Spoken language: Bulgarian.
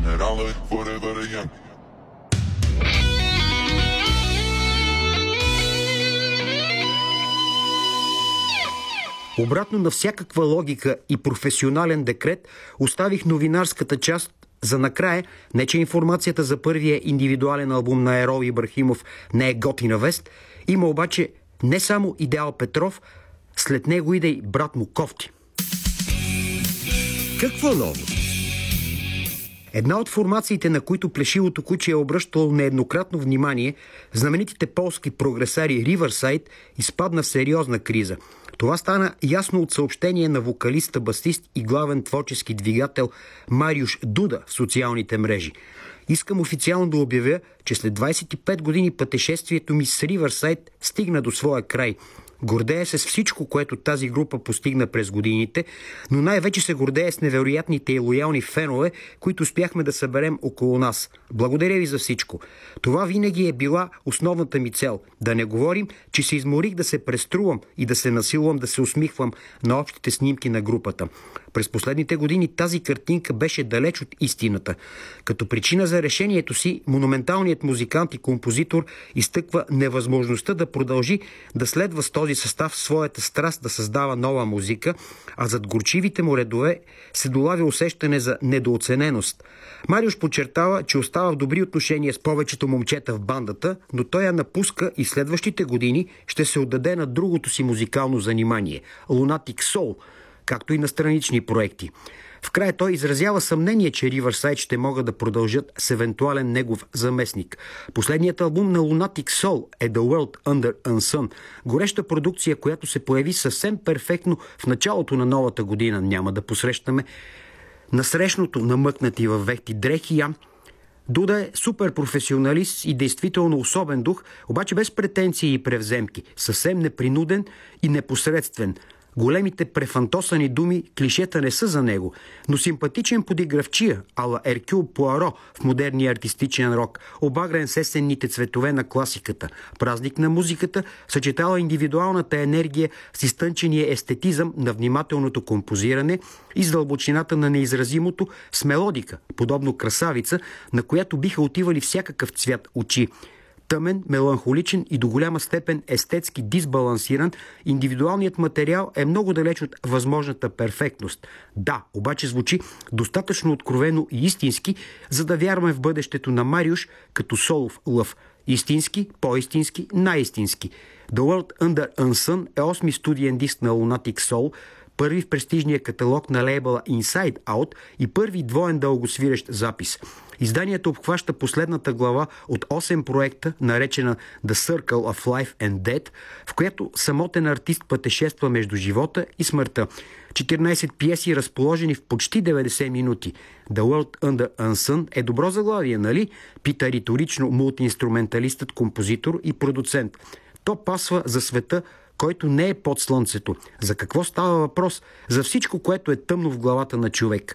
and I'll live forever young. Обратно на всякаква логика и професионален декрет, оставих новинарската част за накрая. Не че информацията за първия индивидуален албум на Ерол Ибрахимов не е готина вест, има обаче не само Идеал Петров, след него иде и брат му Кофти. Какво ново? Една от формациите, на които Плешивото куче е обръщало нееднократно внимание, знаменитите полски прогресари Riverside, изпадна в сериозна криза. Това стана ясно от съобщение на вокалиста, басист и главен творчески двигател Мариуш Дуда в социалните мрежи. Искам официално да обявя, че след 25 години пътешествието ми с Riverside стигна до своя край. Гордея се с всичко, което тази група постигна през годините, но най-вече се гордея с невероятните и лоялни фенове, които успяхме да съберем около нас. Благодаря ви за всичко. Това винаги е била основната ми цел. Да не говорим, че се изморих да се преструвам и да се насилвам да се усмихвам на общите снимки на групата. През последните години тази картинка беше далеч от истината. Като причина за решението си, монументалният музикант и композитор изтъква невъзможността да продължи да следва с този състав своята страст да създава нова музика, а зад горчивите му редове се долавя усещане за недооцененост. Мариуш подчертава, че остава в добри отношения с повечето момчета в бандата, но той я напуска и следващите години ще се отдаде на другото си музикално занимание – Lunatic Soul, както и на странични проекти. В края той изразява съмнение, че Riverside ще могат да продължат с евентуален негов заместник. Последният албум на Lunatic Soul е The World Under Unsung, гореща продукция, която се появи съвсем перфектно в началото на новата година. Няма да посрещаме насрещното намъкнати във вехти дрехи. Дуда е супер професионалист и действително особен дух, обаче без претенции и превземки, съвсем непринуден и непосредствен. Големите префантосани думи, клишета не са за него, но симпатичен подигравчия, ала Еркюл Пуаро в модерния артистичен рок, обагрен с есенните цветове на класиката. Празник на музиката съчетава индивидуалната енергия с изтънчения естетизъм на внимателното композиране и с дълбочината на неизразимото с мелодика, подобно красавица, на която биха отивали всякакъв цвят очи. Тъмен, меланхоличен и до голяма степен естетски дисбалансиран, индивидуалният материал е много далеч от възможната перфектност. Да, обаче звучи достатъчно откровено и истински, за да вярваме в бъдещето на Мариуш като солов лъв. Истински, по-истински, най-истински. The World Under Unsung е 8-ми студиен диск на Lunatic Soul, първи в престижния каталог на лейбъла Inside Out и първи двоен дългосвирещ запис. Изданието обхваща последната глава от 8 проекта, наречена The Circle of Life and Death, в която самотен артист пътешества между живота и смъртта. 14 пиеси, разположени в почти 90 минути. The World Under Unsung е добро заглавие, нали? Пита риторично мултиинструменталистът, композитор и продуцент. То пасва за света, който не е под слънцето. За какво става въпрос? За всичко, което е тъмно в главата на човек.